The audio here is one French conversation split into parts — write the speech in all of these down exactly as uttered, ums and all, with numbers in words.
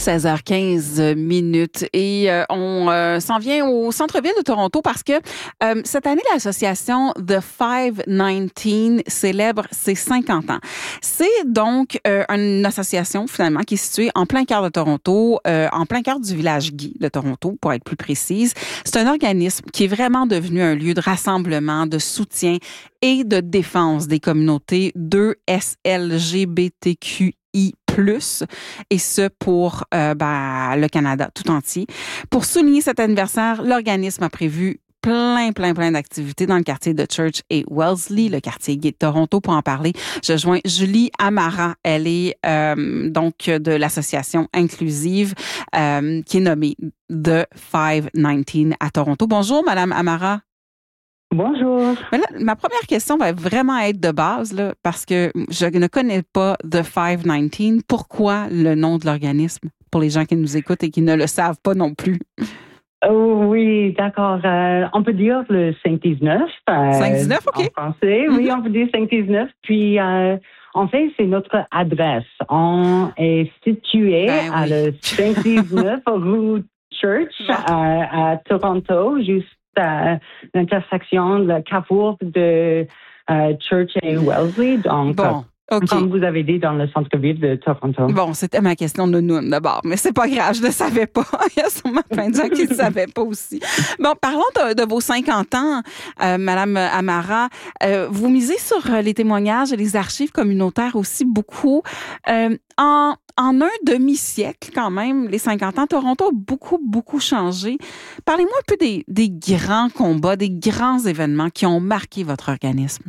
seize heures quinze minutes et euh, on euh, s'en vient au centre-ville de Toronto parce que euh, cette année, l'association The five nineteen célèbre ses cinquante ans. C'est donc euh, une association finalement qui est située en plein cœur de Toronto, euh, en plein cœur du village gay de Toronto, pour être plus précise. C'est un organisme qui est vraiment devenu un lieu de rassemblement, de soutien et de défense des communautés deux S L G B T Q I plus, et ce pour euh, ben, le Canada tout entier. Pour souligner cet anniversaire, l'organisme a prévu plein, plein, plein d'activités dans le quartier de Church et Wellesley, le quartier gay de Toronto. Pour en parler, je joins Julie Amara. Elle est euh, donc de l'association inclusive euh, qui est nommée The five nineteen à Toronto. Bonjour, Madame Amara. Bonjour. Mais là, ma première question va vraiment être de base, là, parce que je ne connais pas The five nineteen. Pourquoi le nom de l'organisme, pour les gens qui nous écoutent et qui ne le savent pas non plus? Oh, oui, d'accord. Euh, on peut dire le cinq dix-neuf. Euh, cinq dix-neuf, OK. En français, Mm-hmm. oui, on peut dire cinq dix-neuf. Puis, euh, en fait, c'est notre adresse. On est situé Ben à oui. le cinq dix-neuf rue Church Bon. à, à Toronto, juste à l'intersection, le carrefour de euh, Church et Wellesley. Donc, Bon, OK. comme vous avez dit, dans le centre-ville de Toronto. Bon, c'était ma question de Noun d'abord, mais c'est pas grave, je ne le savais pas. Il y a sûrement plein de gens qui ne le savaient pas aussi. Bon, parlons de, de vos cinquante ans, euh, Madame Amara. Euh, vous misez sur les témoignages et les archives communautaires aussi beaucoup. Euh, en, en un demi-siècle, quand même, les cinquante ans, Toronto a beaucoup, beaucoup changé. Parlez-moi un peu des, des grands combats, des grands événements qui ont marqué votre organisme.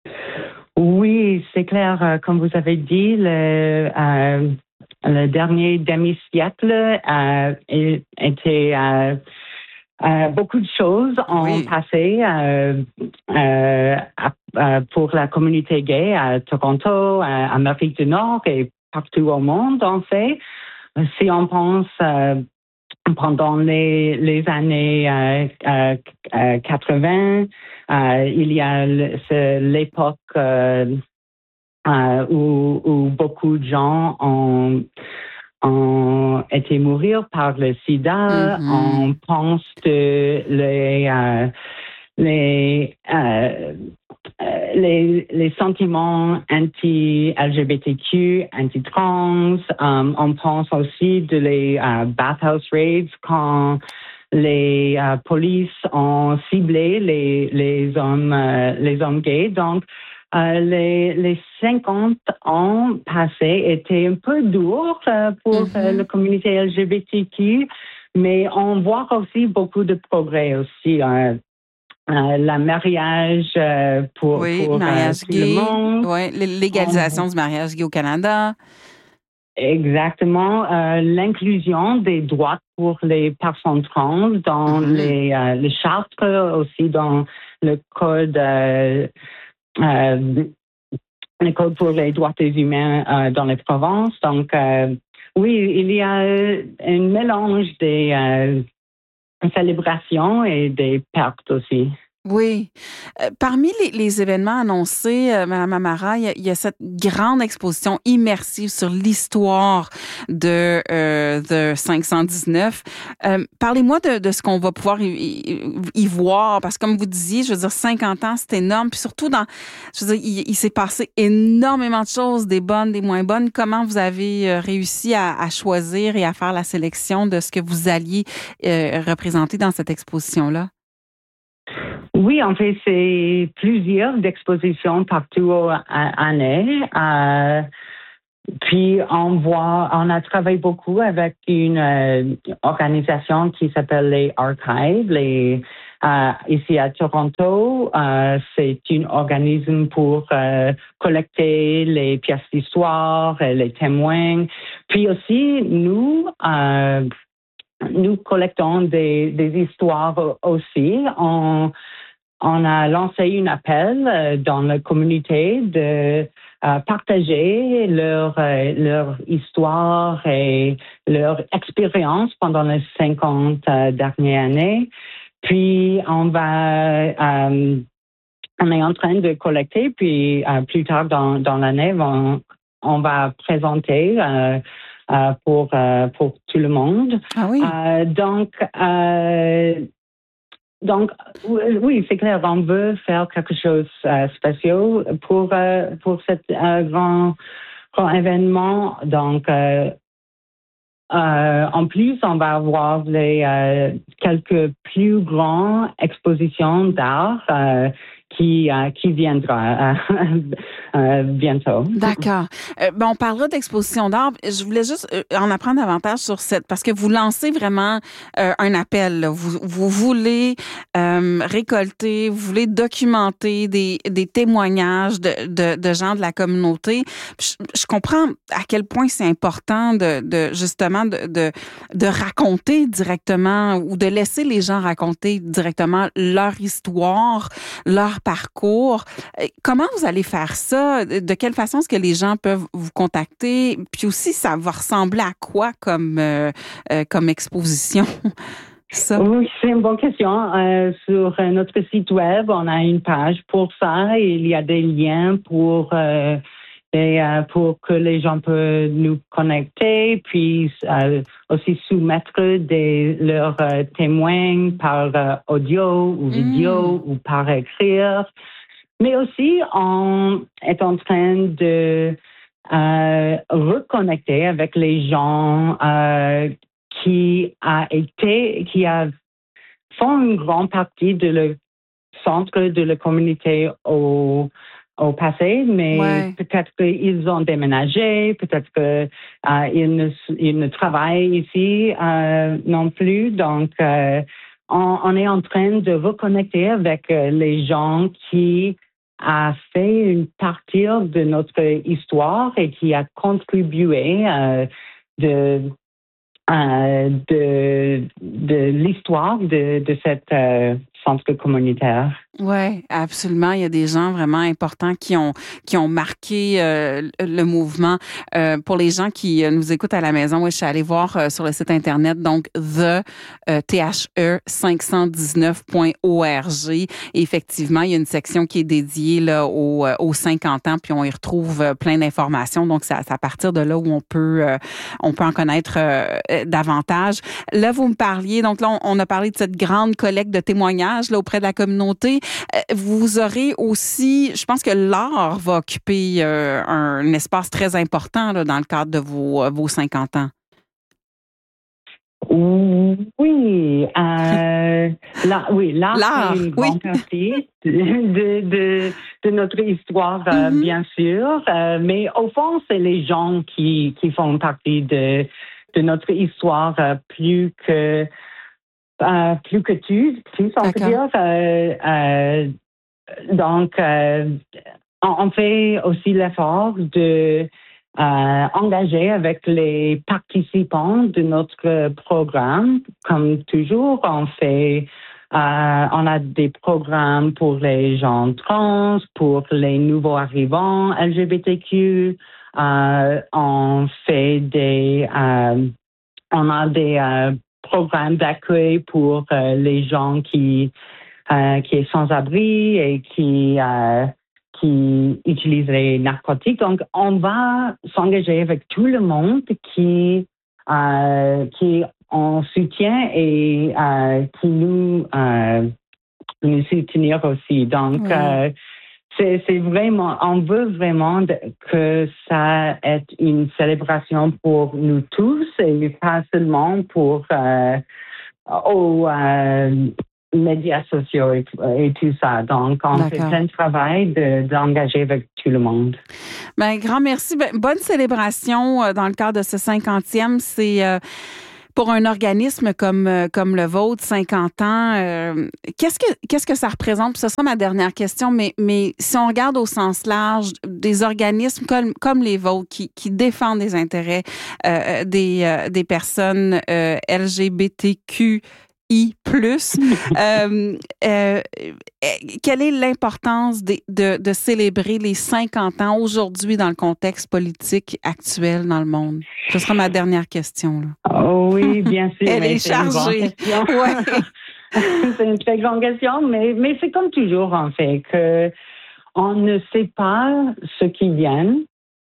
Oui, c'est clair. euh, Comme vous avez dit, le, euh, le dernier demi-siècle euh, é- était euh, euh, beaucoup de choses ont Oui. passé euh, euh, à- euh, pour la communauté gay à Toronto, à Amérique du Nord et partout au monde, en fait. Si on pense euh, pendant les, les années euh, euh, euh, quatre-vingts, euh, il y a le- c'est l'époque euh, euh, où, où beaucoup de gens ont, ont été mourir par le sida. Mm-hmm. On pense que les, euh, les, euh, euh, les, les sentiments anti-L G B T Q, anti-trans. Um, on pense aussi de les uh, bathhouse raids quand les uh, polices ont ciblé les, les hommes, euh, les hommes gays. Donc, euh, les, les cinquante ans passés étaient un peu durs euh, pour Mm-hmm. euh, la communauté L G B T Q, mais on voit aussi beaucoup de progrès aussi. Euh, Euh, le mariage euh, pour, Oui, pour mariage euh, tout le gay. monde. Oui, légalisation On- du mariage gay au Canada. Exactement. Euh, l'inclusion des droits pour les personnes trans dans Mm-hmm. les, euh, les chartes, aussi dans le code, euh, euh, le code pour les droits des humains euh, dans les provinces. Donc, euh, oui, il y a un mélange des euh, célébrations et des pertes aussi. Oui. Euh, parmi les, les événements annoncés, euh, Madame Amara, il y, a, il y a cette grande exposition immersive sur l'histoire de, euh, de cinq cent dix-neuf. Euh, parlez-moi de, de ce qu'on va pouvoir y, y, y voir, parce que comme vous disiez, je veux dire, cinquante ans, c'est énorme. Puis surtout, dans, je veux dire, il, il s'est passé énormément de choses, des bonnes, des moins bonnes. Comment vous avez euh, réussi à, à choisir et à faire la sélection de ce que vous alliez euh, représenter dans cette exposition-là? Oui, en fait, c'est plusieurs expositions partout en année. Euh, puis on voit, on a travaillé beaucoup avec une euh, organisation qui s'appelle les Archives, les euh, ici à Toronto. Euh, c'est un organisme pour euh, collecter les pièces d'histoire, les témoins. Puis aussi, nous, euh, nous collectons des, des histoires aussi. On, On a lancé un appel euh, dans la communauté de euh, partager leur, euh, leur histoire et leur expérience pendant les cinquante euh, dernières années. Puis, on va, euh, on est en train de collecter, puis euh, plus tard dans, dans l'année, on, on va présenter euh, euh, pour euh, pour tout le monde. Ah oui. Euh, donc euh, donc oui, c'est clair, on veut faire quelque chose de euh, spécial pour euh, pour cet euh, grand grand événement. Donc euh, Euh, en plus, on va avoir les euh, quelques plus grandes expositions d'art euh, qui euh, qui viendra euh, euh, bientôt. D'accord. Euh, ben, on parlera d'exposition d'art. Je voulais juste euh, en apprendre davantage sur cette, parce que vous lancez vraiment euh, un appel. Là. Vous, vous voulez euh, récolter, vous voulez documenter des, des témoignages de, de, de gens de la communauté. Je, je comprends à quel point c'est important de, de justement de, de, de raconter directement ou de laisser les gens raconter directement leur histoire, leur parcours. Comment vous allez faire ça? De quelle façon est-ce que les gens peuvent vous contacter? Puis aussi, ça va ressembler à quoi comme, euh, euh, comme exposition? Ça. Oui, c'est une bonne question. Euh, sur notre site web, on a une page pour ça. Et il y a des liens pour euh, et, euh, pour que les gens peuvent nous connecter, puis euh, aussi soumettre des, leurs euh, témoins par euh, audio ou vidéo mmh. ou par écrire. Mais aussi, on est en train de euh, reconnecter avec les gens euh, qui a été, qui a font une grande partie de le centre de la communauté au au passé, mais ouais. peut-être qu'ils ont déménagé, peut-être qu'ils euh, ne, ils ne travaillent ici euh, non plus. Donc, euh, on, on est en train de reconnecter avec les gens qui a fait une partie de notre histoire et qui a contribué euh, de, euh, de, de l'histoire de, de cette euh, centre communautaire. Oui, absolument. Il y a des gens vraiment importants qui ont qui ont marqué euh, le mouvement. Euh, pour les gens qui nous écoutent à la maison, oui, je suis allée voir euh, sur le site internet donc the euh, T H E cinq cent dix-neuf point org. Et effectivement, il y a une section qui est dédiée là aux, aux cinquante ans, puis on y retrouve euh, plein d'informations. Donc c'est à, à partir de là où on peut euh, on peut en connaître euh, davantage. Là, vous me parliez donc là on, on a parlé de cette grande collecte de témoignages là auprès de la communauté. Vous aurez aussi, je pense que l'art va occuper euh, un espace très important là, dans le cadre de vos, vos cinquante ans. Oui, euh, là, oui, l'art, l'art c'est une oui. grande partie de, de, de notre histoire, euh, mm-hmm. bien sûr, euh, mais au fond, c'est les gens qui, qui font partie de, de notre histoire euh, plus que Euh, plus que tu, tu on peut dire. Euh, euh, donc, euh, on fait aussi l'effort de euh, engager avec les participants de notre programme. Comme toujours, on fait, euh, on a des programmes pour les gens trans, pour les nouveaux arrivants L G B T Q. Euh, on fait des, euh, on a des euh, programme d'accueil pour euh, les gens qui euh, qui est sans abri et qui euh, qui utilisent les narcotiques. Donc, on va s'engager avec tout le monde qui euh, qui en soutient et euh, qui nous euh, nous soutenir aussi. Donc, oui. euh, C'est, c'est vraiment, on veut vraiment de, que ça ait une célébration pour nous tous et pas seulement pour euh, aux euh, médias sociaux et, et tout ça. Donc, on D'accord. fait plein de travail de, d'engager avec tout le monde. Ben, grand merci. Ben, bonne célébration euh, dans le cadre de ce cinquantième. C'est euh, pour un organisme comme comme le vôtre, cinquante ans, euh, qu'est-ce que qu'est-ce que ça représente? Ce sera ma dernière question, mais mais si on regarde au sens large, des organismes comme comme les vôtres qui qui défendent les intérêts euh, des euh, des personnes euh, L G B T Q I plus, euh, euh, quelle est l'importance de, de, de célébrer les cinquante ans aujourd'hui dans le contexte politique actuel dans le monde? Ce sera ma dernière question. Là. Oh oui, bien sûr. Elle est chargée. Ouais. C'est une très grande question, mais, mais c'est comme toujours, en fait, que on ne sait pas ce qui vient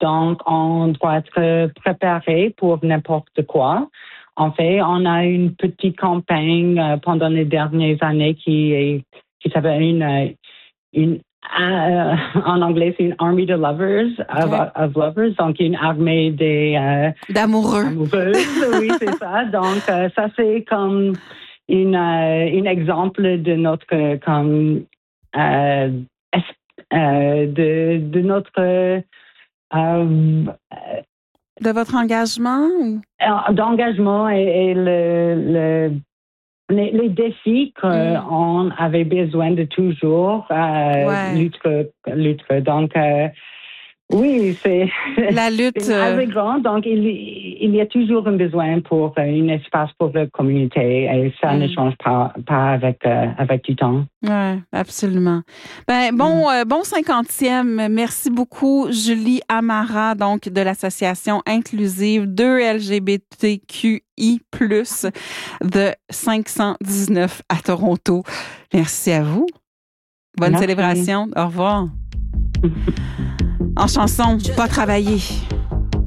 Donc, on doit être préparé pour n'importe quoi. En fait, on a une petite campagne euh, pendant les dernières années qui est qui s'appelle une une euh, en anglais c'est une army de lovers of, Okay. of lovers, donc une armée des euh, D'amoureux. amoureuses. Oui, c'est ça. Donc euh, ça c'est comme une euh, un exemple de notre euh, comme euh, euh, de de notre euh, euh, De votre engagement? Ou? d'engagement et, et le, le Les, les défis qu'on mm. avait besoin de toujours euh, ouais. lutter, lutter. Donc, euh, oui, c'est la lutte c'est assez grand. Donc, il, il y a toujours un besoin pour un espace pour la communauté et ça mm. ne change pas, pas avec, euh, avec du temps. Oui, absolument. Ben, bon, mm. euh, bon cinquantième. Merci beaucoup, Julie Amara, donc de l'Association inclusive deux L G B T Q I plus, de cinq cent dix-neuf à Toronto. Merci à vous. Bonne Merci. Célébration. Au revoir. En chanson, pas travailler.